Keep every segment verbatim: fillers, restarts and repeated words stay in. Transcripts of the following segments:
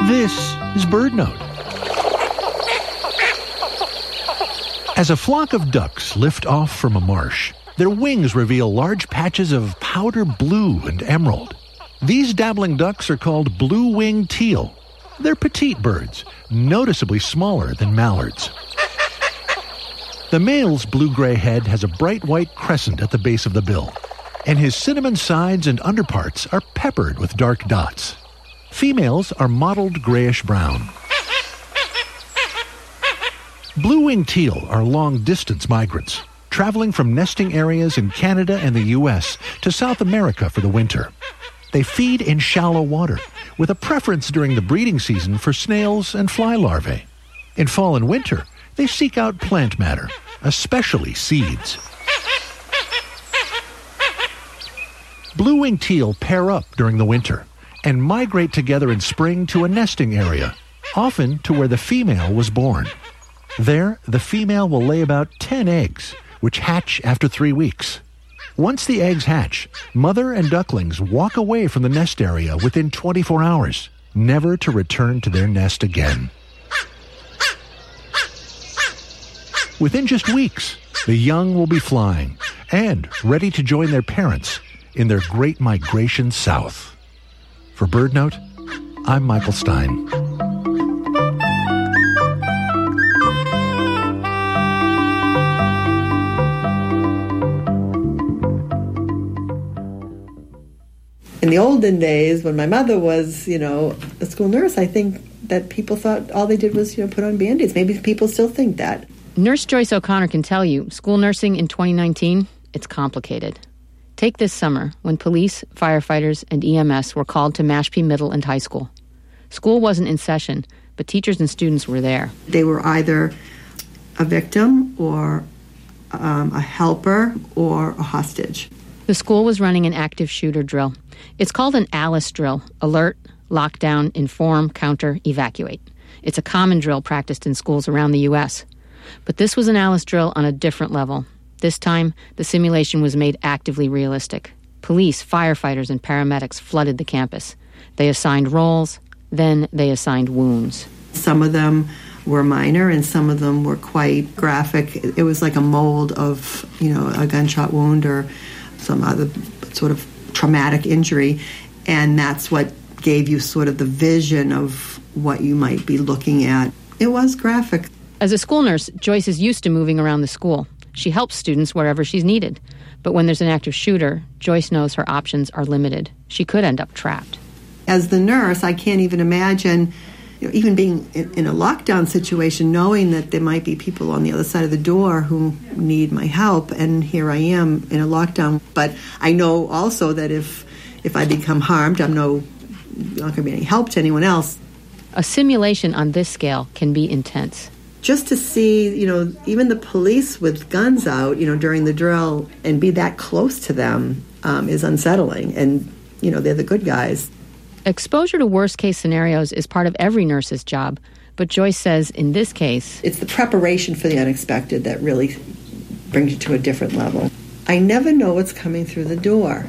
This is BirdNote. As a flock of ducks lift off from a marsh, their wings reveal large patches of powder blue and emerald. These dabbling ducks are called blue-winged teal. They're petite birds, noticeably smaller than mallards. The male's blue-gray head has a bright white crescent at the base of the bill, and his cinnamon sides and underparts are peppered with dark dots. Females are mottled grayish-brown. Blue-winged teal are long-distance migrants, traveling from nesting areas in Canada and the U S to South America for the winter. They feed in shallow water, with a preference during the breeding season for snails and fly larvae. In fall and winter, they seek out plant matter, especially seeds. Blue-winged teal pair up during the winter and migrate together in spring to a nesting area, often to where the female was born. There, the female will lay about ten eggs, which hatch after three weeks. Once the eggs hatch, mother and ducklings walk away from the nest area within twenty-four hours, never to return to their nest again. Within just weeks, the young will be flying and ready to join their parents in their great migration south. For BirdNote, I'm Michael Stein. In the olden days, when my mother was, you know, a school nurse, I think that people thought all they did was, you know, put on Band-Aids. Maybe people still think that. Nurse Joyce O'Connor can tell you, school nursing in twenty nineteen, it's complicated. Take this summer, when police, firefighters, and E M S were called to Mashpee Middle and High School. School wasn't in session, but teachers and students were there. They were either a victim or um, a helper or a hostage. The school was running an active shooter drill. It's called an ALICE drill, alert, lockdown, inform, counter, evacuate. It's a common drill practiced in schools around the U S. But this was an ALICE drill on a different level. This time, the simulation was made actively realistic. Police, firefighters, and paramedics flooded the campus. They assigned roles, then they assigned wounds. Some of them were minor and some of them were quite graphic. It was like a mold of, you know, a gunshot wound or some other sort of traumatic injury, and that's what gave you sort of the vision of what you might be looking at. It was graphic. As a school nurse, Joyce is used to moving around the school. She helps students wherever she's needed. But when there's an active shooter, Joyce knows her options are limited. She could end up trapped. As the nurse, I can't even imagine, you know, even being in, in a lockdown situation, knowing that there might be people on the other side of the door who need my help, and here I am in a lockdown. But I know also that if if I become harmed, I'm no not going to be any help to anyone else. A simulation on this scale can be intense. Just to see, you know, even the police with guns out, you know, during the drill and be that close to them um, is unsettling. And, you know, they're the good guys. Exposure to worst-case scenarios is part of every nurse's job. But Joyce says in this case, it's the preparation for the unexpected that really brings you to a different level. I never know what's coming through the door.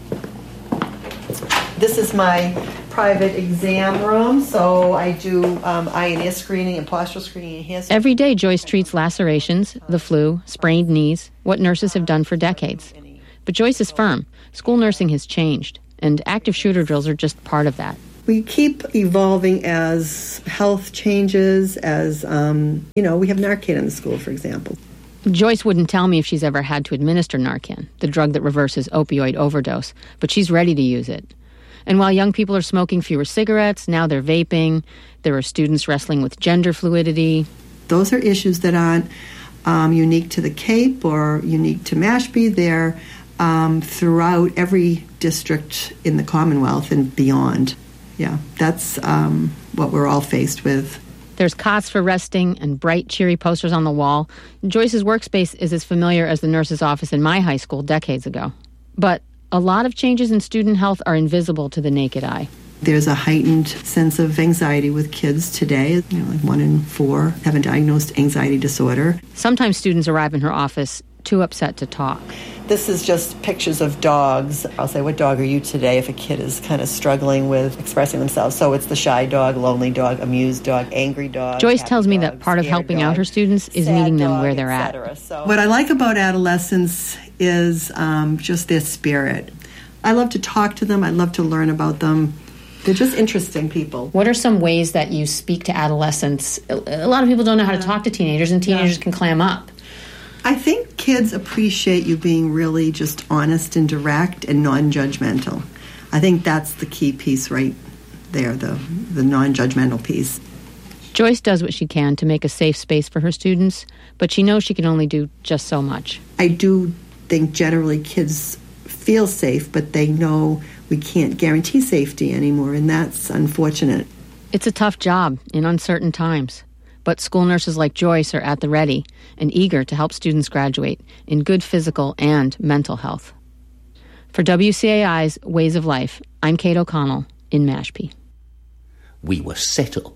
This is my private exam room, so I do um, eye and ear screening and postural screening and hair screening. Every day, Joyce treats lacerations, the flu, sprained knees, what nurses have done for decades. But Joyce is firm. School nursing has changed, and active shooter drills are just part of that. We keep evolving as health changes, as, um, you know, we have Narcan in the school, for example. Joyce wouldn't tell me if she's ever had to administer Narcan, the drug that reverses opioid overdose, but she's ready to use it. And while young people are smoking fewer cigarettes, now they're vaping. There are students wrestling with gender fluidity. Those are issues that aren't um, unique to the Cape or unique to Mashpee. They're um, throughout every district in the Commonwealth and beyond. Yeah, that's um, what we're all faced with. There's cots for resting and bright, cheery posters on the wall. Joyce's workspace is as familiar as the nurse's office in my high school decades ago. But a lot of changes in student health are invisible to the naked eye. There's a heightened sense of anxiety with kids today. You know, like one in four have a diagnosed anxiety disorder. Sometimes students arrive in her office too upset to talk. The This is just pictures of dogs. I'll say, what dog are you today if a kid is kind of struggling with expressing themselves? So it's the shy dog, lonely dog, amused dog, angry dog. Joyce tells me that part of helping out her students is meeting them where they're at. So what I like about adolescents is um, just their spirit. I love to talk to them. I love to learn about them. They're just interesting people. What are some ways that you speak to adolescents? A lot of people don't know how to talk to teenagers, and teenagers yeah. can clam up. I think kids appreciate you being really just honest and direct and non-judgmental. I think that's the key piece right there, the, the non-judgmental piece. Joyce does what she can to make a safe space for her students, but she knows she can only do just so much. I do think generally kids feel safe, but they know we can't guarantee safety anymore, and that's unfortunate. It's a tough job in uncertain times. But school nurses like Joyce are at the ready and eager to help students graduate in good physical and mental health. For W C A I's Ways of Life, I'm Kate O'Connell in Mashpee. We were set up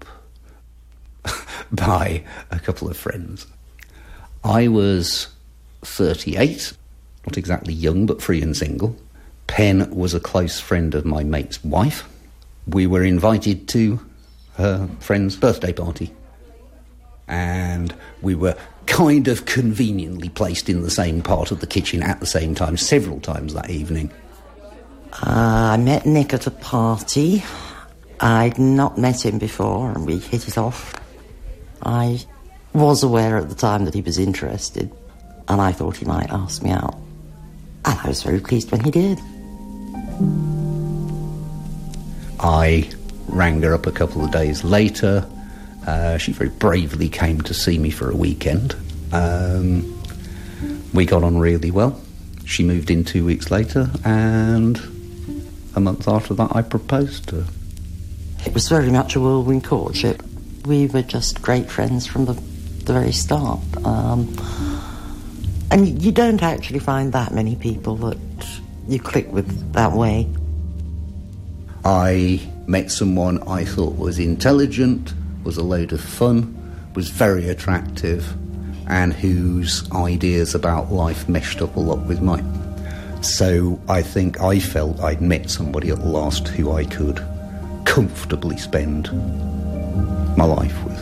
by a couple of friends. I was thirty-eight, not exactly young, but free and single. Pen was a close friend of my mate's wife. We were invited to her friend's birthday party. And we were kind of conveniently placed in the same part of the kitchen at the same time, several times that evening. Uh, I met Nick at a party. I'd not met him before, and we hit it off. I was aware at the time that he was interested, and I thought he might ask me out. And I was very pleased when he did. I rang her up a couple of days later. Uh, she very bravely came to see me for a weekend. Um, we got on really well. She moved in two weeks later, and a month after that I proposed to her. It was very much a whirlwind courtship. We were just great friends from the, the very start. Um, and you don't actually find that many people that you click with that way. I met someone I thought was intelligent, was a load of fun, was very attractive, and whose ideas about life meshed up a lot with mine. So I think I felt I'd met somebody at last who I could comfortably spend my life with.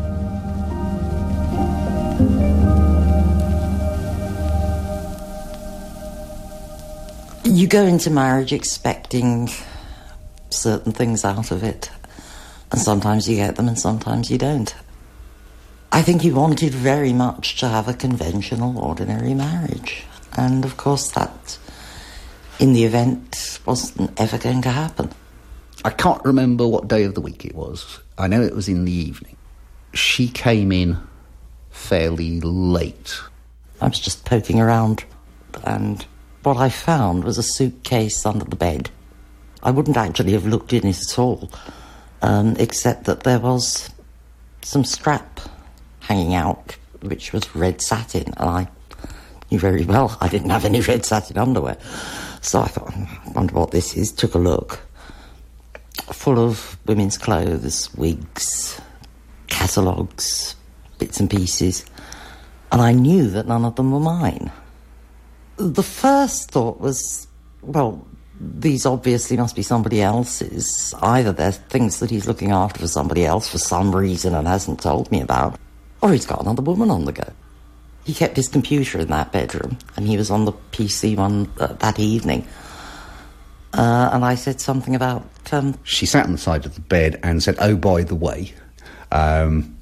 You go into marriage expecting certain things out of it. And sometimes you get them and sometimes you don't. I think he wanted very much to have a conventional, ordinary marriage. And of course that, in the event, wasn't ever going to happen. I can't remember what day of the week it was. I know it was in the evening. She came in fairly late. I was just poking around, and what I found was a suitcase under the bed. I wouldn't actually have looked in it at all. Um, except that there was some strap hanging out, which was red satin, and I knew very well I didn't have any red satin underwear. So I thought, I wonder what this is. Took a look. Full of women's clothes, wigs, catalogues, bits and pieces, and I knew that none of them were mine. The first thought was, well, these obviously must be somebody else's. Either they're things that he's looking after for somebody else for some reason and hasn't told me about, or he's got another woman on the go. He kept his computer in that bedroom, and he was on the P C one uh, that evening. Uh, and I said something about... Um, she sat on the side of the bed and said, oh, by the way, um,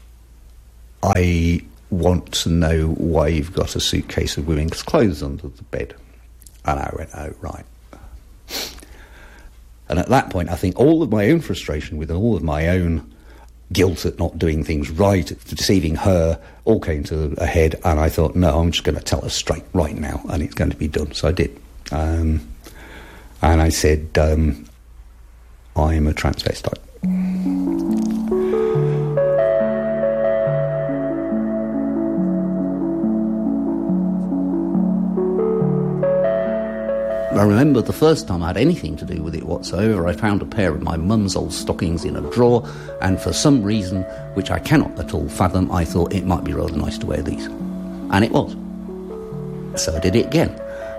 I want to know why you've got a suitcase of women's clothes under the bed. And I went, oh, right. And at that point, I think all of my own frustration with all of my own guilt at not doing things right, at deceiving her, all came to a head, and I thought, no, I'm just going to tell her straight right now, and it's going to be done. So I did. Um, and I said, um, I'm a transvestite. I remember the first time I had anything to do with it whatsoever, I found a pair of my mum's old stockings in a drawer, and for some reason, which I cannot at all fathom, I thought it might be rather nice to wear these. And it was. So I did it again.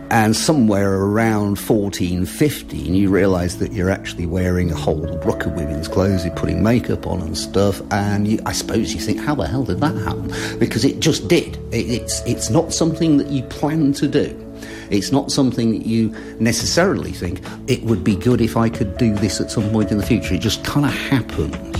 And somewhere around fourteen, fifteen, you realise that you're actually wearing a whole ruck of women's clothes, you're putting makeup on and stuff, and you, I suppose you think, how the hell did that happen? Because it just did. It, it's, it's not something that you plan to do. It's not something that you necessarily think, it would be good if I could do this at some point in the future. It just kind of happens.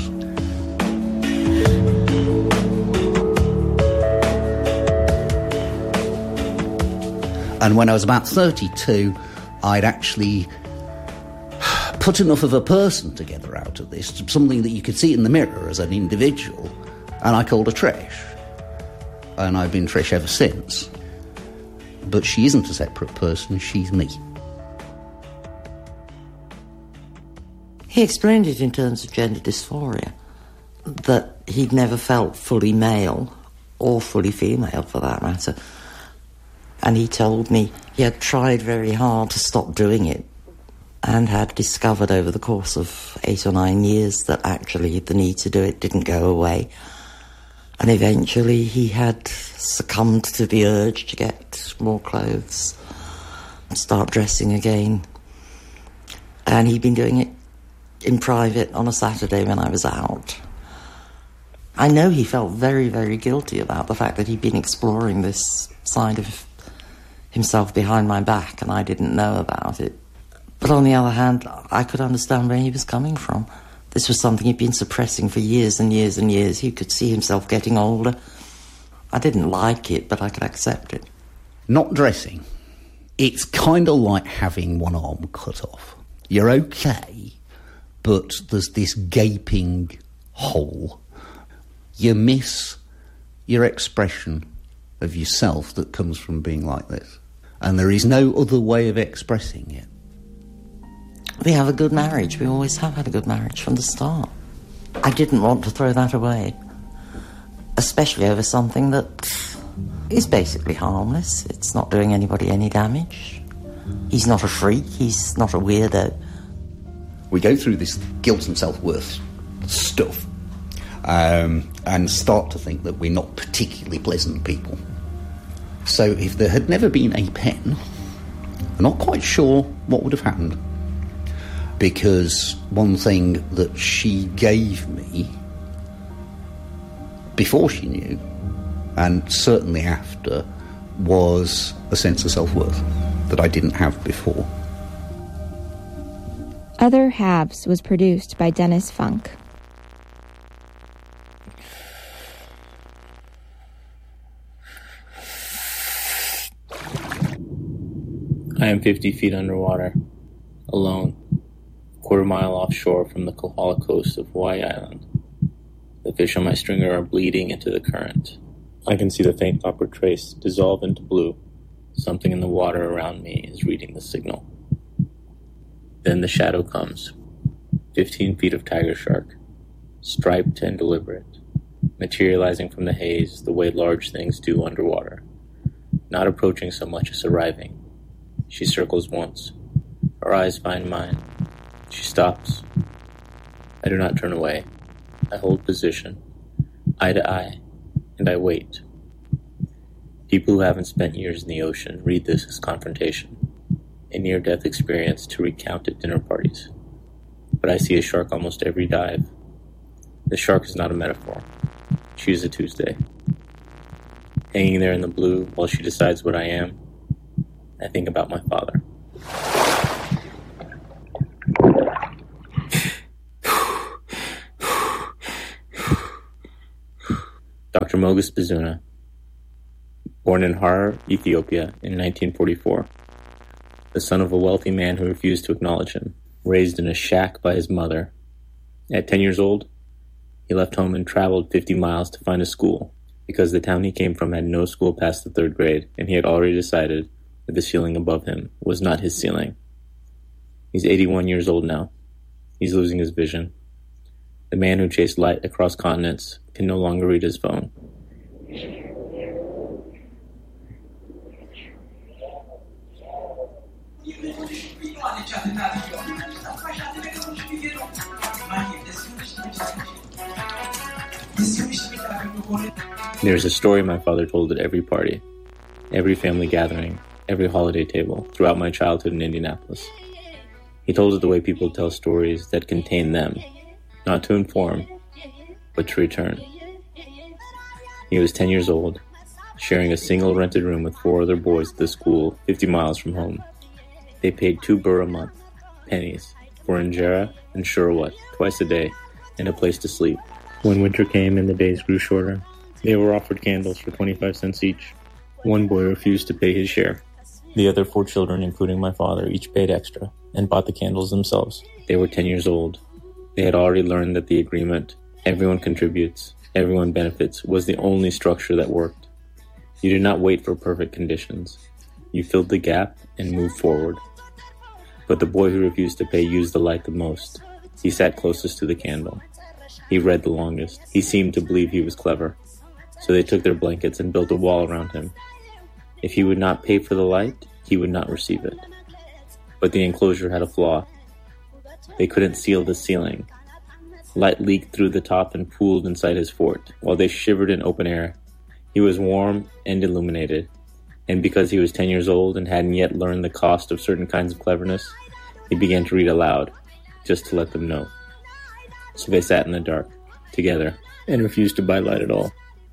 And when I was about thirty-two, I'd actually put enough of a person together out of this, something that you could see in the mirror as an individual, and I called her Trish. And I've been Trish ever since. But she isn't a separate person, she's me. He explained it in terms of gender dysphoria, that he'd never felt fully male, or fully female for that matter. And he told me he had tried very hard to stop doing it and had discovered over the course of eight or nine years that actually the need to do it didn't go away. And eventually he had succumbed to the urge to get more clothes and start dressing again. And he'd been doing it in private on a Saturday when I was out. I know he felt very, very guilty about the fact that he'd been exploring this side of himself behind my back and I didn't know about it. But on the other hand, I could understand where he was coming from. This was something he'd been suppressing for years and years and years. He could see himself getting older. I didn't like it, but I could accept it. Not dressing. It's kind of like having one arm cut off. You're okay, but there's this gaping hole. You miss your expression of yourself that comes from being like this. And there is no other way of expressing it. We have a good marriage. We always have had a good marriage from the start. I didn't want to throw that away, especially over something that is basically harmless. It's not doing anybody any damage. He's not a freak. He's not a weirdo. We go through this guilt and self-worth stuff um, and start to think that we're not particularly pleasant people. So if there had never been a pen, I'm not quite sure what would have happened. Because one thing that she gave me before she knew, and certainly after, was a sense of self-worth that I didn't have before. Other Halves was produced by Dennis Funk. I am fifty feet underwater, alone, a quarter mile offshore from the Kohala coast of Hawaii Island. The fish on my stringer are bleeding into the current. I can see the faint copper trace dissolve into blue. Something in the water around me is reading the signal. Then the shadow comes. Fifteen feet of tiger shark, striped and deliberate, materializing from the haze the way large things do underwater, not approaching so much as arriving. She circles once. Her eyes find mine. She stops. I do not turn away. I hold position, eye to eye, and I wait. People who haven't spent years in the ocean read this as confrontation, a near-death experience to recount at dinner parties. But I see a shark almost every dive. The shark is not a metaphor. She is a Tuesday. Hanging there in the blue while she decides what I am, I think about my father. Doctor Mogus Bizuna, born in Harar, Ethiopia in nineteen forty-four, the son of a wealthy man who refused to acknowledge him, raised in a shack by his mother. At ten years old, he left home and traveled fifty miles to find a school, because the town he came from had no school past the third grade, and he had already decided that the ceiling above him was not his ceiling. He's eighty-one years old now. He's losing his vision. The man who chased light across continents can no longer read his phone. There's a story my father told at every party, every family gathering, every holiday table throughout my childhood in Indianapolis. He told it the way people tell stories that contain them, not to inform, but to return. He was ten years old, sharing a single rented room with four other boys at the school fifty miles from home. They paid two burr a month, pennies, for injera and shurwat twice a day and a place to sleep. When winter came and the days grew shorter, they were offered candles for twenty-five cents each. One boy refused to pay his share. The other four children, including my father, each paid extra and bought the candles themselves. They were ten years old. They had already learned that the agreement, everyone contributes, everyone benefits, was the only structure that worked. You did not wait for perfect conditions. You filled the gap and moved forward. But the boy who refused to pay used the light the most. He sat closest to the candle. He read the longest. He seemed to believe he was clever. So they took their blankets and built a wall around him. If he would not pay for the light, he would not receive it. But the enclosure had a flaw. They couldn't seal the ceiling. Light leaked through the top and pooled inside his fort, while they shivered in open air. He was warm and illuminated, and because he was ten years old and hadn't yet learned the cost of certain kinds of cleverness, he began to read aloud, just to let them know. So they sat in the dark, together, and refused to buy light at all.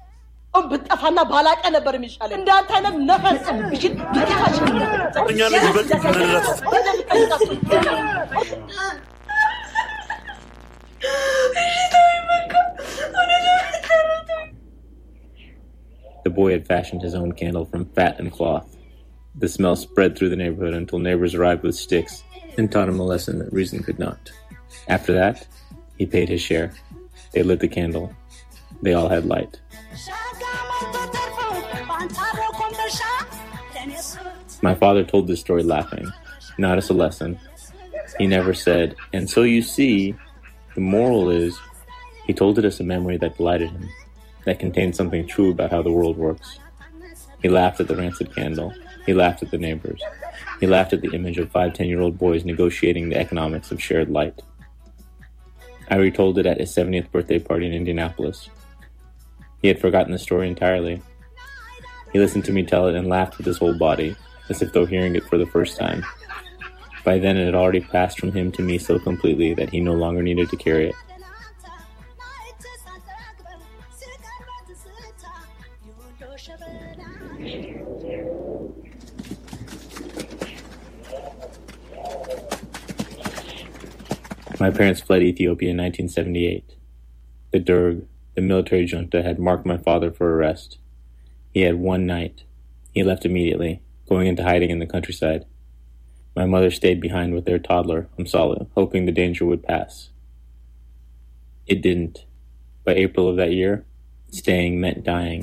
The boy had fashioned his own candle from fat and cloth. The smell spread through the neighborhood until neighbors arrived with sticks and taught him a lesson that reason could not. After that, he paid his share. They lit the candle. They all had light. My father told this story laughing, not as a lesson. He never said, "And so you see, the moral is," he told it as a memory that delighted him, that contained something true about how the world works. He laughed at the rancid candle. He laughed at the neighbors. He laughed at the image of five ten-year-old boys negotiating the economics of shared light. I retold it at his seventieth birthday party in Indianapolis. He had forgotten the story entirely. He listened to me tell it and laughed with his whole body, as if though hearing it for the first time. By then it had already passed from him to me so completely that he no longer needed to carry it. My parents fled Ethiopia in nineteen seventy-eight. The Derg, the military junta, had marked my father for arrest. He had one night. He left immediately, going into hiding in the countryside. My mother stayed behind with their toddler, Umsalu, hoping the danger would pass. It didn't. By April of that year, staying meant dying.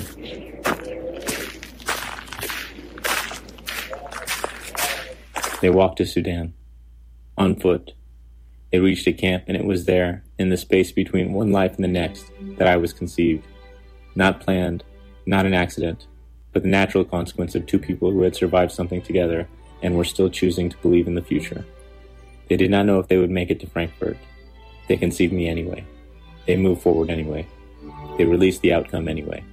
They walked to Sudan, on foot. They reached a camp, and it was there, in the space between one life and the next, that I was conceived. Not planned, not an accident, but the natural consequence of two people who had survived something together and were still choosing to believe in the future. They did not know if they would make it to Frankfurt. They conceived me anyway. They moved forward anyway. They released the outcome anyway.